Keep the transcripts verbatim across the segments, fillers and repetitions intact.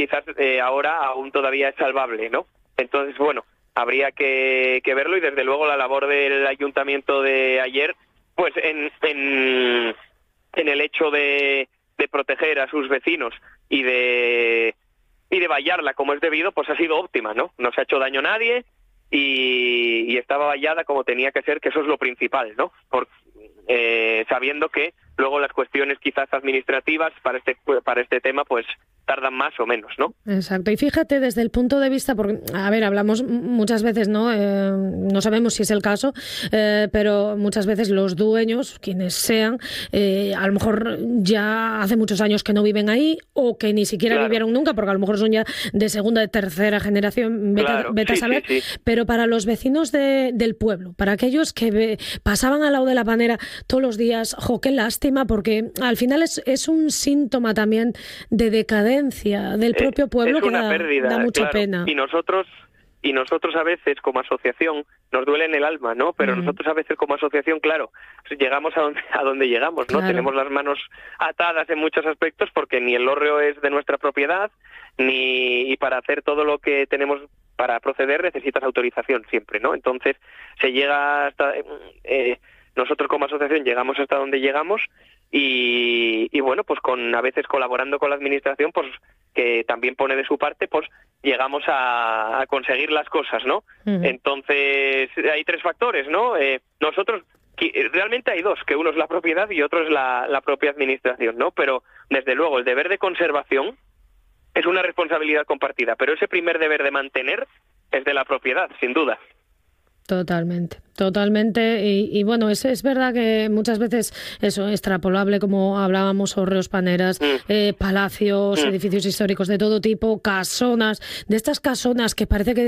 quizás eh, ahora aún todavía es salvable, ¿no? Entonces, bueno, habría que, que verlo, y desde luego la labor del ayuntamiento de ayer, pues en, en, en el hecho de, de proteger a sus vecinos y de y de vallarla como es debido, pues ha sido óptima, ¿no? No se ha hecho daño a nadie y, y estaba vallada como tenía que ser, que eso es lo principal, ¿no? Por, eh, sabiendo que luego las cuestiones quizás administrativas para este para este tema pues tardan más o menos, ¿no? Exacto. Y fíjate, desde el punto de vista, porque, a ver, hablamos muchas veces, ¿no? Eh, no sabemos si es el caso, eh, pero muchas veces los dueños, quienes sean, eh, a lo mejor ya hace muchos años que no viven ahí, o que ni siquiera claro. vivieron nunca, porque a lo mejor son ya de segunda, de tercera generación, vete, claro. vete a sí, saber. Sí, sí. Pero para los vecinos de, del pueblo, para aquellos que ve, pasaban al lado de la panera todos los días, jo, qué lástima, porque al final es, es un síntoma también de decadencia del propio pueblo, es una que da, pérdida, da mucha claro. pena. Y nosotros y nosotros a veces como asociación nos duele en el alma, ¿no? Pero mm. nosotros a veces como asociación, claro, llegamos a donde a donde llegamos, ¿no? Claro. Tenemos las manos atadas en muchos aspectos porque ni el hórreo es de nuestra propiedad, ni y para hacer todo lo que tenemos para proceder necesitas autorización siempre, ¿no? Entonces se llega hasta eh, nosotros como asociación llegamos hasta donde llegamos. Y, y bueno, pues con a veces colaborando con la administración, pues que también pone de su parte, pues llegamos a, a conseguir las cosas, ¿no? Uh-huh. Entonces hay tres factores, ¿no? Eh, nosotros realmente hay dos, que uno es la propiedad y otro es la, la propia administración, ¿no? Pero desde luego el deber de conservación es una responsabilidad compartida, pero ese primer deber de mantener es de la propiedad, sin duda. Totalmente, totalmente. Y, y bueno, es, es verdad que muchas veces eso, extrapolable, como hablábamos, hórreos, paneras, mm. eh, palacios, mm. edificios históricos de todo tipo, casonas, de estas casonas que parece que,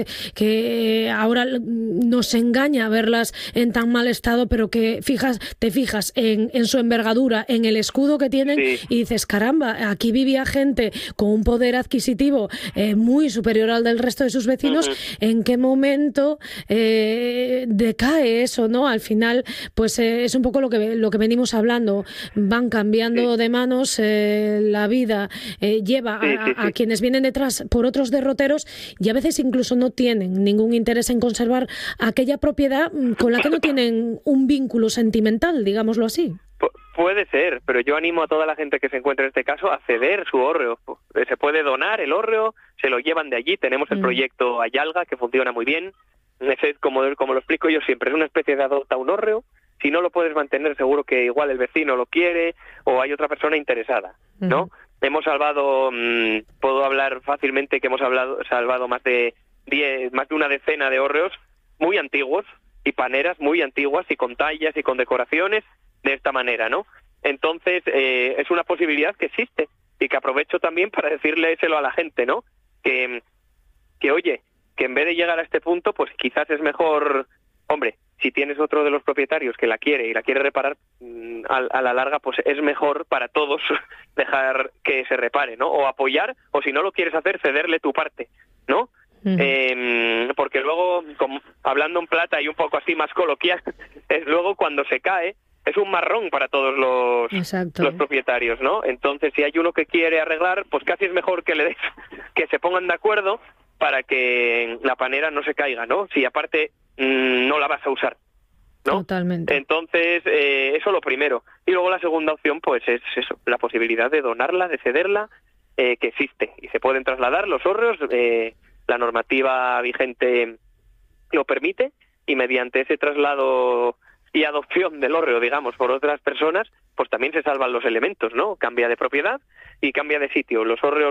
que ahora nos engaña verlas en tan mal estado, pero que fijas, te fijas en, en su envergadura, en el escudo que tienen, sí. y dices, caramba, aquí vivía gente con un poder adquisitivo eh, muy superior al del resto de sus vecinos. Mm-hmm. ¿En qué momento eh, decae eso, ¿no? Al final, pues eh, es un poco lo que lo que venimos hablando. Van cambiando sí. de manos, eh, la vida eh, lleva sí, a, sí, sí. a quienes vienen detrás por otros derroteros, y a veces incluso no tienen ningún interés en conservar aquella propiedad con la que no tienen un vínculo sentimental, digámoslo así. Pu- puede ser, pero yo animo a toda la gente que se encuentre en este caso a ceder su hórreo. Se puede donar el hórreo, se lo llevan de allí. Tenemos el mm. proyecto Ayalga, que funciona muy bien. Ese, como, como lo explico yo siempre, es una especie de adopta un hórreo. Si no lo puedes mantener, seguro que igual el vecino lo quiere o hay otra persona interesada, ¿no? Uh-huh. Hemos salvado, mmm, puedo hablar fácilmente que hemos hablado, salvado más de diez, más de una decena de hórreos muy antiguos y paneras muy antiguas y con tallas y con decoraciones de esta manera, ¿no? Entonces, eh, es una posibilidad que existe y que aprovecho también para decirleselo a la gente, ¿no? Que, que oye, que en vez de llegar a este punto, pues quizás es mejor, hombre, si tienes otro de los propietarios que la quiere y la quiere reparar, a, a la larga, pues es mejor para todos dejar que se repare, ¿no? O apoyar, o si no lo quieres hacer, cederle tu parte, ¿no? Uh-huh. Eh, porque luego, como, hablando en plata y un poco así más coloquial, es luego cuando se cae, es un marrón para todos los, los propietarios, ¿no? Entonces, si hay uno que quiere arreglar, pues casi es mejor que le des, que se pongan de acuerdo para que la panera no se caiga, ¿no? Si aparte mmm, no la vas a usar, ¿no? Totalmente. Entonces, eh, eso lo primero. Y luego la segunda opción, pues es eso, la posibilidad de donarla, de cederla, eh, que existe. Y se pueden trasladar los hórreos, eh, la normativa vigente lo permite, y mediante ese traslado y adopción del hórreo, digamos, por otras personas, pues también se salvan los elementos, ¿no? Cambia de propiedad y cambia de sitio. Los hórreos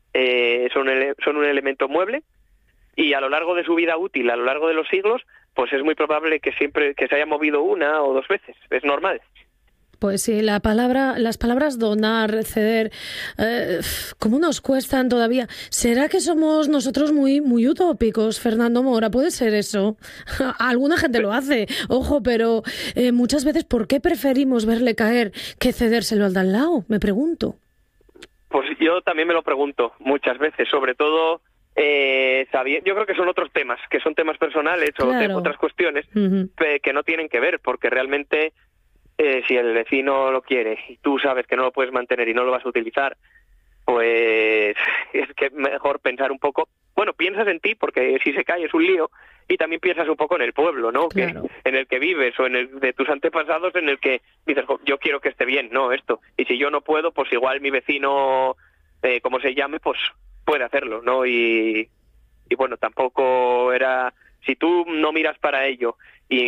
Eh, son, ele- son un elemento mueble y a lo largo de su vida útil, a lo largo de los siglos, pues es muy probable que siempre que se haya movido una o dos veces, es normal. Pues sí, la palabra, las palabras donar, ceder, eh, ¿cómo nos cuestan todavía? ¿Será que somos nosotros muy muy utópicos, Fernando Mora? ¿Puede ser eso? Alguna gente lo hace, ojo, pero eh, muchas veces, ¿por qué preferimos verle caer que cedérselo al de al lado? Me pregunto. Pues yo también me lo pregunto muchas veces, sobre todo, eh, sabiendo, yo creo que son otros temas, que son temas personales o claro. de otras cuestiones uh-huh. pe- que no tienen que ver, porque realmente eh, si el vecino lo quiere y tú sabes que no lo puedes mantener y no lo vas a utilizar, pues es que mejor pensar un poco, bueno, piensas en ti, porque si se cae es un lío, y también piensas un poco en el pueblo, ¿no? Claro. Que, en el que vives, o en el de tus antepasados, en el que dices, yo quiero que esté bien, ¿no? Esto. Y si yo no puedo, pues igual mi vecino, eh, como se llame, pues puede hacerlo, ¿no? Y, y bueno, tampoco era... Si tú no miras para ello y...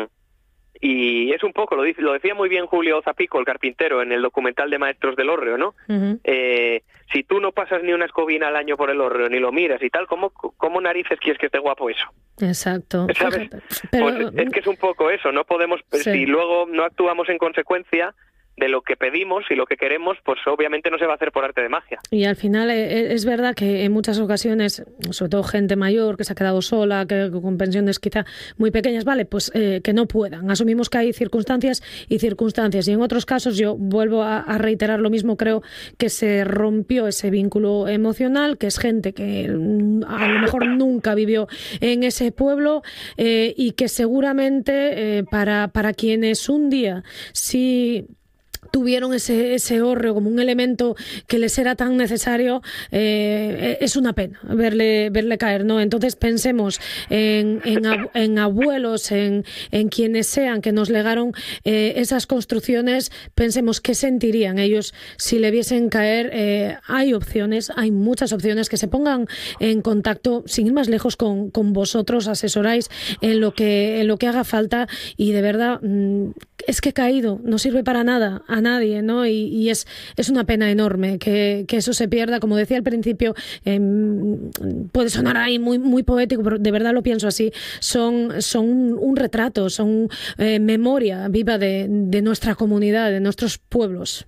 Y es un poco, lo, dice, lo decía muy bien Julio Zapico, el carpintero, en el documental de Maestros del Hórreo, ¿no? Uh-huh. Eh, si tú no pasas ni una escobina al año por el hórreo, ni lo miras y tal, ¿cómo, cómo narices quieres que esté guapo eso? Exacto. ¿Sabes? Pero... Pues es que es un poco eso, no podemos, sí. Si luego no actuamos en consecuencia de lo que pedimos y lo que queremos, pues obviamente no se va a hacer por arte de magia. Y al final eh, es verdad que en muchas ocasiones, sobre todo gente mayor que se ha quedado sola, que con pensiones quizá muy pequeñas, vale, pues eh, que no puedan. Asumimos que hay circunstancias y circunstancias. Y en otros casos, yo vuelvo a, a reiterar lo mismo, creo que se rompió ese vínculo emocional, que es gente que a lo mejor nunca vivió en ese pueblo eh, y que seguramente eh, para, para quienes un día sí tuvieron ese, ese hórreo como un elemento que les era tan necesario, eh, es una pena verle, verle caer, ¿no? Entonces pensemos en, en, ab, en abuelos, en, en quienes sean que nos legaron eh, esas construcciones, pensemos qué sentirían ellos si le viesen caer. Eh, hay opciones, hay muchas opciones, que se pongan en contacto, sin ir más lejos, con, con vosotros, asesoráis en lo que, en lo que haga falta, y de verdad mmm, es que caído no sirve para nada a nadie, ¿no? Y, y es, es una pena enorme que, que eso se pierda. Como decía al principio, eh, puede sonar ahí muy, muy poético, pero de verdad lo pienso así. Son, son un, un retrato, son eh, memoria viva de, de nuestra comunidad, de nuestros pueblos.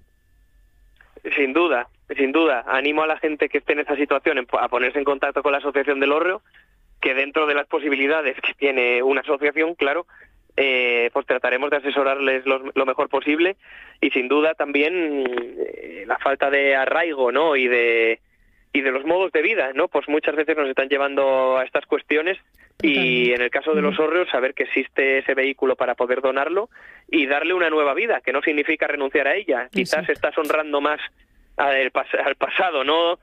Sin duda, sin duda. Animo a la gente que esté en esa situación a ponerse en contacto con la Asociación del Hórreo, que dentro de las posibilidades que tiene una asociación, claro, Eh, pues trataremos de asesorarles lo, lo mejor posible, y sin duda también eh, la falta de arraigo, ¿no? y de y de los modos de vida, ¿no? Pues muchas veces nos están llevando a estas cuestiones. Totalmente. Y en el caso de los hórreos, saber que existe ese vehículo para poder donarlo y darle una nueva vida, que no significa renunciar a ella. Exacto. Quizás estás honrando más al, pas- al pasado, ¿no?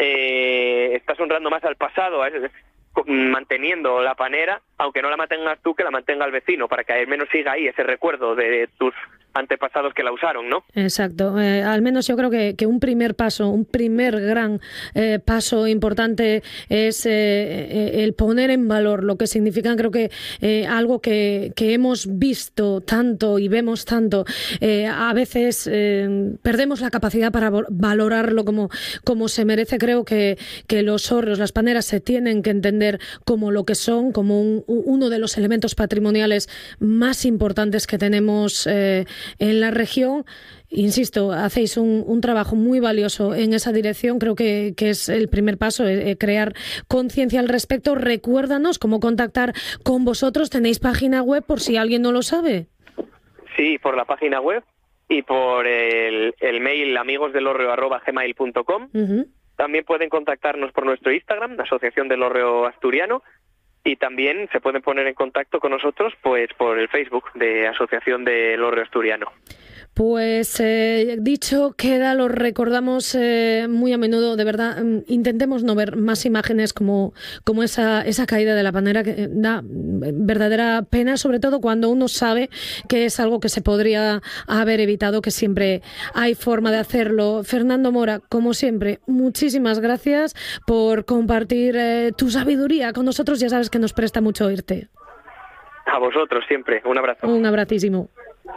Eh, estás honrando más al pasado, a ese, manteniendo la panera, aunque no la mantengas tú, que la mantenga el vecino, para que al menos siga ahí ese recuerdo de tus antepasados que la usaron, ¿no? Exacto. Eh, al menos yo creo que, que un primer paso, un primer gran eh, paso importante es eh, el poner en valor lo que significan, creo que eh, algo que, que hemos visto tanto y vemos tanto. Eh, a veces eh, perdemos la capacidad para valorarlo como, como se merece. Creo que, que los hórreos, las paneras, se tienen que entender como lo que son, como un, uno de los elementos patrimoniales más importantes que tenemos eh, en la región. Insisto, hacéis un, un trabajo muy valioso en esa dirección. Creo que, que es el primer paso, eh, crear conciencia al respecto. Recuérdanos cómo contactar con vosotros. ¿Tenéis página web por si alguien no lo sabe? Sí, por la página web y por el, el mail amigosdelhorreo arroba gmail punto com. Uh-huh. También pueden contactarnos por nuestro Instagram, Asociación del Hórreo Asturiano, y también se pueden poner en contacto con nosotros pues por el Facebook de Asociación del Hórreo Asturiano. Pues eh, dicho queda, lo recordamos eh, muy a menudo, de verdad. Intentemos no ver más imágenes como, como esa, esa caída de la panera, que da verdadera pena, sobre todo cuando uno sabe que es algo que se podría haber evitado, que siempre hay forma de hacerlo. Fernando Mora, como siempre, muchísimas gracias por compartir eh, tu sabiduría con nosotros. Ya sabes que nos presta mucho oírte. A vosotros siempre, un abrazo. Un abracísimo.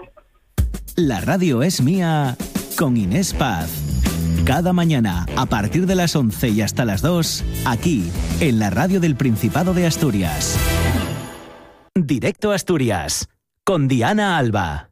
La radio es mía con Inés Paz. Cada mañana a partir de las once y hasta las dos, aquí en la radio del Principado de Asturias. Directo a Asturias con Diana Alba.